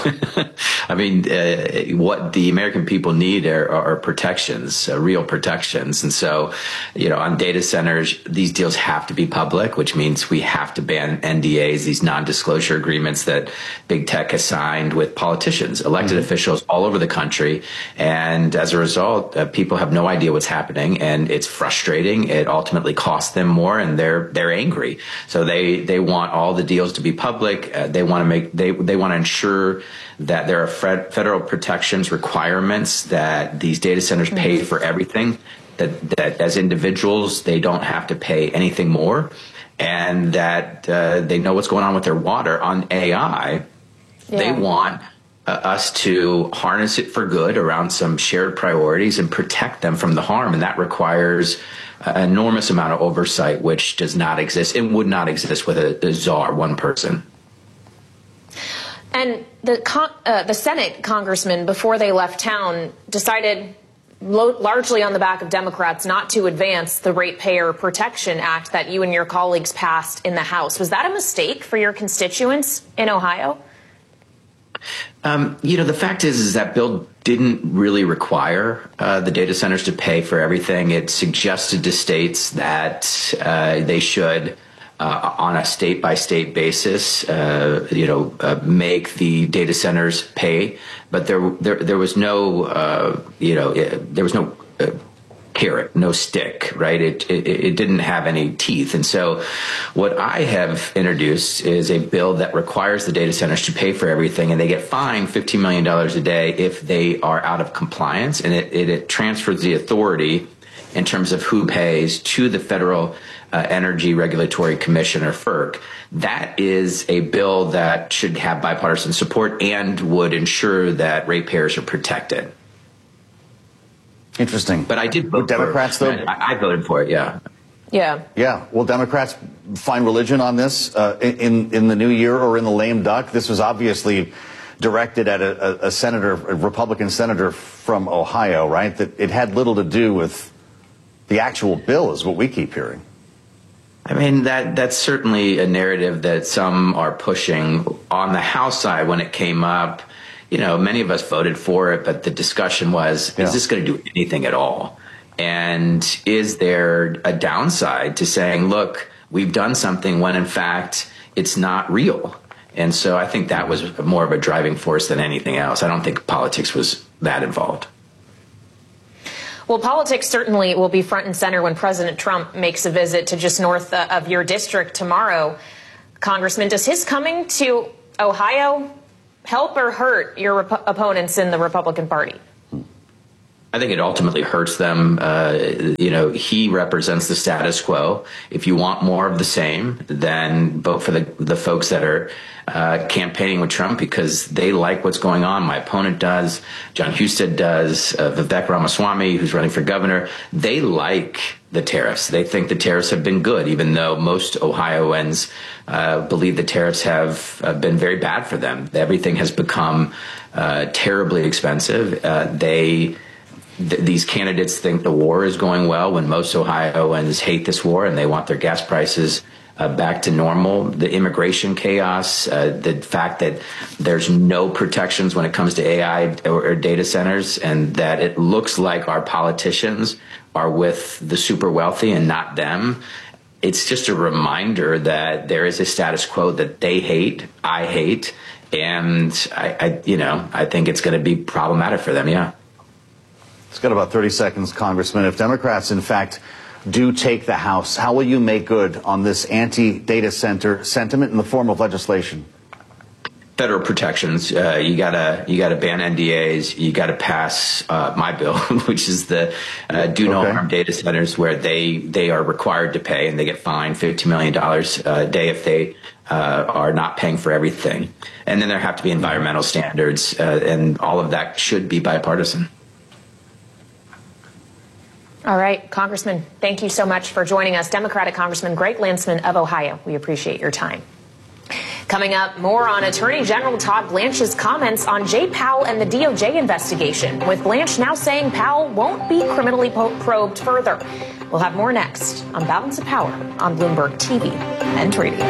I mean, uh, what the American people need are, are protections, uh, real protections. And so, you know, on data centers, these deals have to be public, which means we have to ban N D As, these non-disclosure agreements that big tech has signed with politicians, elected mm-hmm. officials all over the country. And as a result, uh, people have no idea what's happening, and it's frustrating. It ultimately costs them more, and they're they're angry. So they they want all the deals to be public. Uh, they want to make they they want to ensure that there are federal protections requirements, that these data centers pay for everything, that, that as individuals, they don't have to pay anything more, and that uh, they know what's going on with their water. On A I, yeah. they want uh, us to harness it for good around some shared priorities and protect them from the harm, and that requires an enormous amount of oversight, which does not exist and would not exist with a, a czar, one person. And the con- uh, the Senate congressmen, before they left town, decided lo- largely on the back of Democrats not to advance the Ratepayer Protection Act that you and your colleagues passed in the House. Was that a mistake for your constituents in Ohio? Um, you know, the fact is, is that bill didn't really require uh, the data centers to pay for everything. It suggested to states that uh, they should, Uh, on a state-by-state basis, uh, you know, uh, make the data centers pay, but there, there, there was no, uh, you know, it, there was no uh, carrot, no stick, right? It, it, it didn't have any teeth, and so, what I have introduced is a bill that requires the data centers to pay for everything, and they get fined fifteen million dollars a day if they are out of compliance, and it, it, it transfers the authority in terms of who pays to the Federal uh, Energy Regulatory Commission, or F E R C. That is a bill that should have bipartisan support and would ensure that ratepayers are protected. Interesting. But I did vote Democrats, for though. I, I voted for it, yeah. Yeah. Yeah. Will Democrats find religion on this uh, in, in the new year or in the lame duck? This was obviously directed at a, a senator, a Republican senator from Ohio, right? That it had little to do with the actual bill, is what we keep hearing. I mean, that that's certainly a narrative that some are pushing. On the House side, when it came up, you know, many of us voted for it, but the discussion was, yeah. is this going to do anything at all? And is there a downside to saying, look, we've done something when in fact it's not real? And so I think that was more of a driving force than anything else. I don't think politics was that involved. Well, politics certainly will be front and center when President Trump makes a visit to just north of your district tomorrow. Congressman, does his coming to Ohio help or hurt your rep- opponents in the Republican Party? I think it ultimately hurts them. Uh, you know, he represents the status quo. If you want more of the same, then vote for the, the folks that are uh, campaigning with Trump because they like what's going on. My opponent does. John Husted does. Uh, Vivek Ramaswamy, who's running for governor, they like the tariffs. They think the tariffs have been good, even though most Ohioans uh, believe the tariffs have uh, been very bad for them. Everything has become uh, terribly expensive. Uh, they Th- these candidates think the war is going well when most Ohioans hate this war and they want their gas prices uh, back to normal. The immigration chaos, uh, the fact that there's no protections when it comes to A I or, or data centers, and that it looks like our politicians are with the super wealthy and not them. It's just a reminder that there is a status quo that they hate, I hate, and I, I you know, I think it's going to be problematic for them. Yeah. It's got about thirty seconds, Congressman. If Democrats, in fact, do take the House, how will you make good on this anti-data center sentiment in the form of legislation? Federal protections. Uh, you gotta you gotta ban N D As. You gotta pass uh, my bill, which is the uh, do no harm data centers, where they they are required to pay and they get fined fifty million dollars a day if they uh, are not paying for everything. And then there have to be environmental standards, uh, and all of that should be bipartisan. All right, Congressman, thank you so much for joining us. Democratic Congressman Greg Landsman of Ohio. We appreciate your time. Coming up, more on Attorney General Todd Blanche's comments on Jay Powell and the D O J investigation, with Blanche now saying Powell won't be criminally po- probed further. We'll have more next on Balance of Power on Bloomberg T V and radio.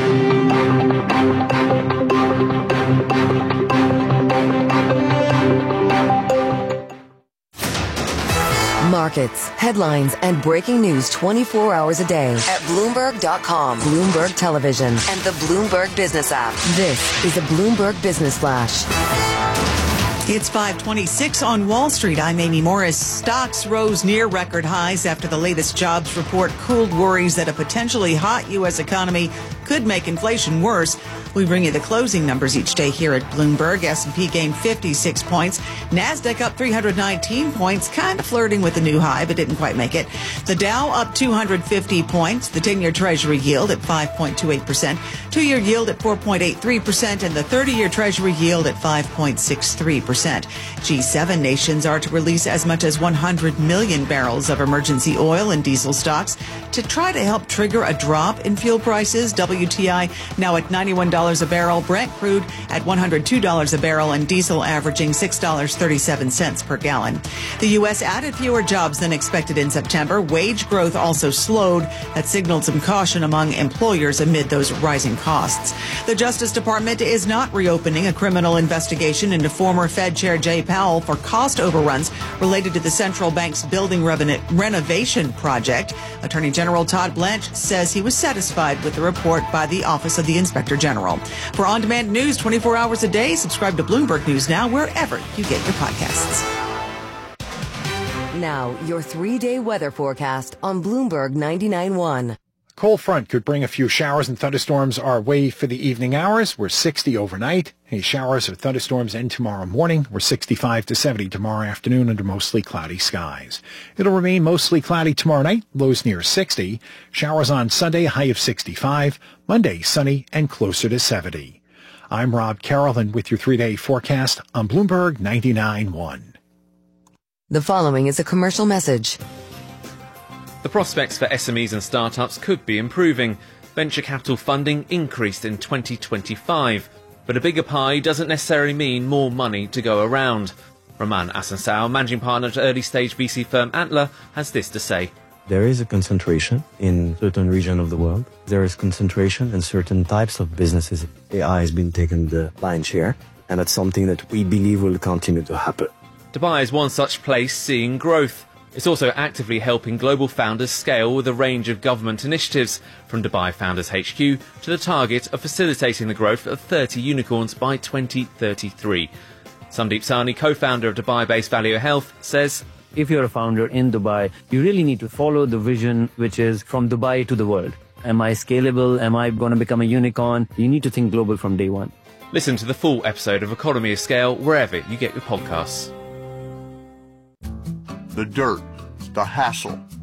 Markets, headlines, and breaking news twenty-four hours a day at Bloomberg dot com, Bloomberg Television, and the Bloomberg Business app. This is a Bloomberg Business Flash. It's five twenty-six on Wall Street. I'm Amy Morris. Stocks rose near record highs after the latest jobs report cooled worries that a potentially hot U S economy could make inflation worse. We bring you the closing numbers each day here at Bloomberg. S and P gained fifty-six points. NASDAQ up three hundred nineteen points, kind of flirting with a new high, but didn't quite make it. The Dow up two hundred fifty points. The ten-year Treasury yield at five point two eight percent. Two-year yield at four point eight three percent. And the thirty-year Treasury yield at five point six three percent. G seven nations are to release as much as one hundred million barrels of emergency oil and diesel stocks to try to help trigger a drop in fuel prices. W T I now at ninety-one dollars a barrel, Brent crude at one hundred two dollars a barrel, and diesel averaging six dollars and thirty-seven cents per gallon. The U S added fewer jobs than expected in September. Wage growth also slowed. That signaled some caution among employers amid those rising costs. The Justice Department is not reopening a criminal investigation into former Fed Chair Jay Powell for cost overruns related to the central bank's building renovation project. Attorney General Todd Blanche says he was satisfied with the report by the Office of the Inspector General. For on-demand news twenty-four hours a day, subscribe to Bloomberg News Now wherever you get your podcasts. Now, your three-day weather forecast on Bloomberg ninety-nine point one. Cold front could bring a few showers and thunderstorms our way for the evening hours. We're sixty overnight. Any showers or thunderstorms end tomorrow morning. We're sixty-five to seventy tomorrow afternoon under mostly cloudy skies. It'll remain mostly cloudy tomorrow night, lows near sixty. Showers on Sunday, high of sixty-five. Monday, sunny and closer to seventy. I'm Rob Carroll, and with your three-day forecast on Bloomberg ninety-nine point one. The following is a commercial message. The prospects for S M Es and startups could be improving. Venture capital funding increased in twenty twenty-five, but a bigger pie doesn't necessarily mean more money to go around. Roman Asansao, managing partner at early-stage V C firm Antler, has this to say. There is a concentration in certain regions of the world. There is concentration in certain types of businesses. A I has been taking the lion's share, and that's something that we believe will continue to happen. Dubai is one such place seeing growth. It's also actively helping global founders scale with a range of government initiatives, from Dubai Founders H Q to the target of facilitating the growth of thirty unicorns by twenty thirty-three. Sandeep Sahni, co-founder of Dubai-based Value Health, says, if you're a founder in Dubai, you really need to follow the vision, which is from Dubai to the world. Am I scalable? Am I going to become a unicorn? You need to think global from day one. Listen to the full episode of Economy of Scale wherever you get your podcasts. The dirt, the hassle,